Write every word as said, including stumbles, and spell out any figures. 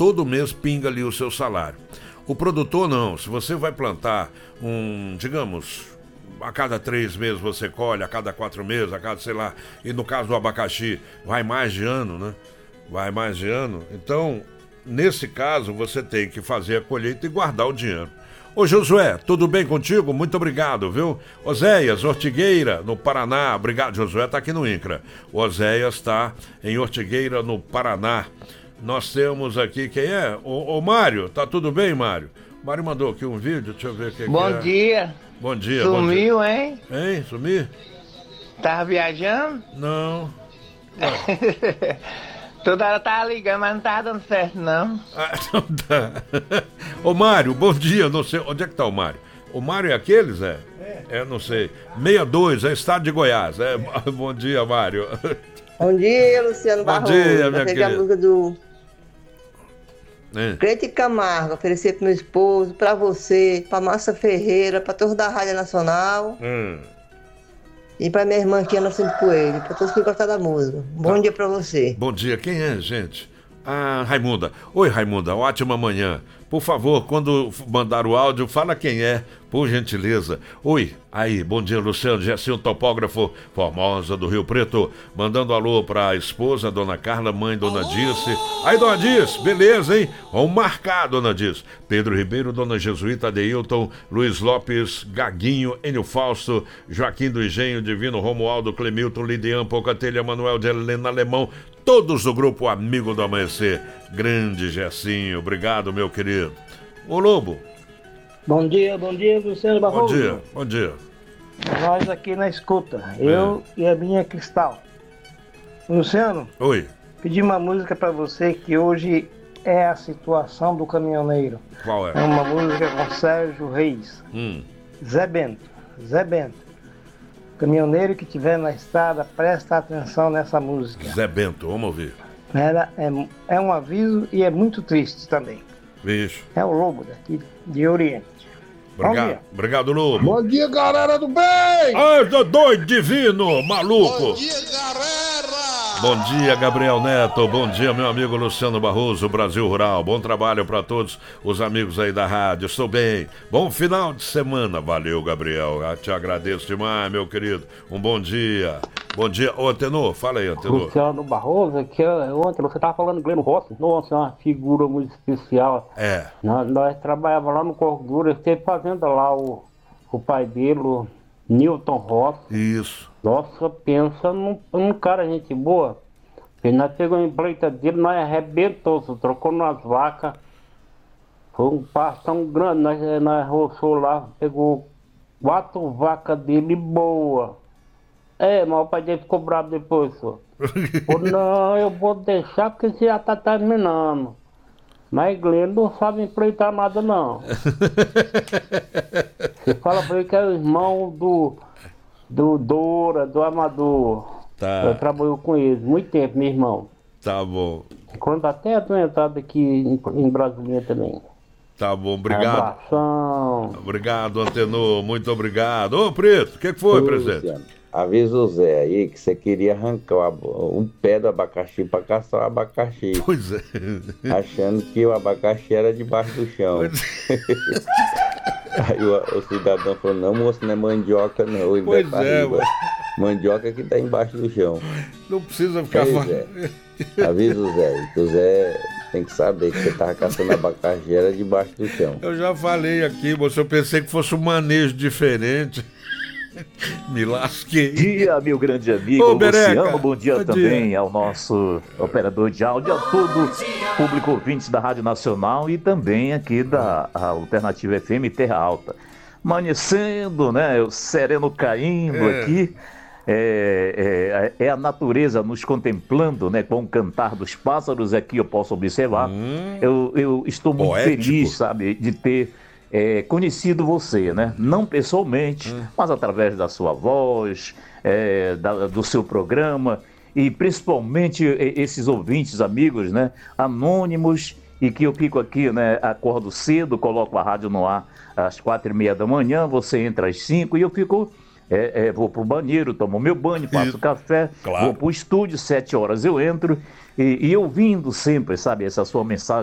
todo mês pinga ali o seu salário. O produtor não, se você vai plantar um, digamos, a cada três meses você colhe, a cada quatro meses, a cada, sei lá, e no caso do abacaxi, vai mais de ano, né? Vai mais de ano. Então, nesse caso, você tem que fazer a colheita e guardar o dinheiro. Ô Josué, tudo bem contigo? Muito obrigado, viu? Oséias, Ortigueira, no Paraná. Obrigado, Josué, tá aqui no INCRA. O Oséias tá em Ortigueira, no Paraná. Nós temos aqui, quem é? O, o Mário, tá tudo bem, Mário? O Mário mandou aqui um vídeo, deixa eu ver o que, bom que é. Dia. Bom dia. Sumiu, bom dia. hein? Hein, sumi? Tava viajando? Não. Toda hora tava ligando, mas não tava dando certo, não. Ah, não tá. Ô Mário, bom dia, não sei, onde é que tá o Mário? O Mário é aqueles, é? É, é não sei. sessenta e dois, é estado de Goiás. É. Bom dia, Mário. Bom dia, Luciano Barroso. Bom dia, minha querida. A música do é. Crente Camargo, oferecer pro meu esposo, pra você, pra Márcia Ferreira, pra todos da Rádio Nacional. Hum. E pra minha irmã aqui, Ana Cinco Coelho, pra todos que gostam da música. Bom tá. dia pra você. Bom dia, quem é, gente? Ah, Raimunda. Oi, Raimunda, ótima manhã. Por favor, quando mandar o áudio, fala quem é, por gentileza. Oi, aí, bom dia, Luciano, Gessinho, topógrafo Formosa do Rio Preto, mandando alô pra esposa, Dona Carla, mãe, Dona Dirce. Aí, Dona Dirce, beleza, hein? Vamos marcar, Dona Dirce. Pedro Ribeiro, Dona Jesuíta, Adeilton, Luiz Lopes, Gaguinho, Enio Fausto, Joaquim do Engenho, Divino, Romualdo, Clemilton, Lidian, Pocatelha, Manuel de Helena Alemão, todos do grupo Amigo do Amanhecer. Grande Gessinho, obrigado, meu querido. Ô Lobo. Bom dia, bom dia, Luciano Barroso. Bom dia, bom dia. Nós aqui na escuta, eu é. e a minha Cristal. Luciano. Oi. Pedi uma música pra você que hoje é a situação do caminhoneiro. Qual é? É uma música com Sérgio Reis. Hum. Zé Bento, Zé Bento. Caminhoneiro que estiver na estrada, presta atenção nessa música. Zé Bento, vamos ouvir. Ela é, é um aviso e é muito triste também. Bicho. É o Lobo daqui de Oriente. Obrigado, obrigado, Lobo. Bom dia, galera do bem! Ai, doido, divino, maluco. Bom dia, galera! Bom dia, Gabriel Neto. Bom dia, meu amigo Luciano Barroso, Brasil Rural. Bom trabalho para todos os amigos aí da rádio. Estou bem. Bom final de semana. Valeu, Gabriel. Eu te agradeço demais, meu querido. Um bom dia. Bom dia. Ô, Antenor, fala aí, Antenor. Luciano Barroso, que ontem você estava falando Gleno Rossi. Nossa, é uma figura muito especial. É. Nós, nós trabalhávamos lá no Corpo Duro, ele esteve fazendo lá o, o pai dele, o Newton Rossi. Isso. Nossa, pensa num, num cara gente boa. E nós pegamos em pleita dele, nós arrebentou, trocou nas vacas. Foi um passo tão grande, nós, nós roçou lá, pegou quatro vacas dele boa. É, mas o pai dele ficou bravo depois, só. Pô, não, eu vou deixar porque você já tá terminando. Mas Gleno não sabe empreitar nada, não. Você fala pra ele que é o irmão do, do Doura, do Amador. Tá. Eu trabalhei com ele muito tempo, meu irmão. Tá bom. Quando até adoentado aqui em, em Brasília também. Tá bom, obrigado. Abração. Obrigado, Antenor, muito obrigado. Ô, Preto, o que, que foi, Ô, presidente? Luciano, avisa o Zé aí que você queria arrancar um pé do abacaxi para caçar o abacaxi. Pois é. Achando que o abacaxi era debaixo do chão. Aí o, o cidadão falou, não, moço, não é mandioca não. Ele pois vai é, mano. Mandioca que tá embaixo do chão. Não precisa ficar... Pois é. Avisa o Zé, que o Zé tem que saber que você tava caçando abacaxi era debaixo do chão. Eu já falei aqui, moço, eu pensei que fosse um manejo diferente. Me lasquei. Bom dia, meu grande amigo Ô, Luciano. Bereca. Bom dia Bom também dia. ao nosso operador de áudio, a todo público ouvinte da Rádio Nacional e também aqui da Alternativa F M Terra Alta. Amanhecendo, né? O sereno caindo É. aqui. É, é, é a natureza nos contemplando, né? Com o cantar dos pássaros aqui eu posso observar. Hum. Eu, eu estou muito Poético. feliz, sabe, de ter é, conhecido você, né? Não pessoalmente, Hum. mas através da sua voz, é, da- do seu programa e principalmente é, esses ouvintes, amigos, né? Anônimos e que eu fico aqui, né? Acordo cedo, coloco a rádio no ar às quatro e meia da manhã, você entra às cinco e eu fico... É, é, vou pro banheiro, tomo meu banho, faço Isso. café, Claro. vou pro estúdio, sete horas eu entro e, e ouvindo sempre, sabe, essa sua mensagem